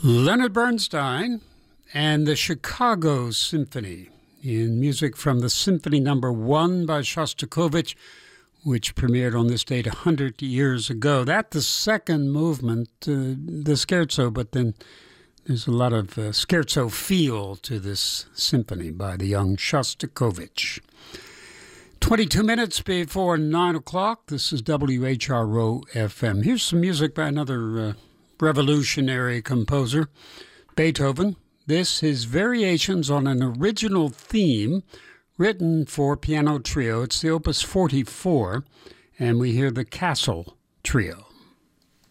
Leonard Bernstein and the Chicago Symphony in music from the Symphony No. 1 by Shostakovich, which premiered on this date 100 years ago. That's the second movement, the scherzo, but then there's a lot of scherzo feel to this symphony by the young Shostakovich. 22 minutes before 9 o'clock, this is WHRO-FM. Here's some music by another revolutionary composer, Beethoven. This is variations on an original theme written for piano trio. It's the Opus 44, and we hear the Castle Trio.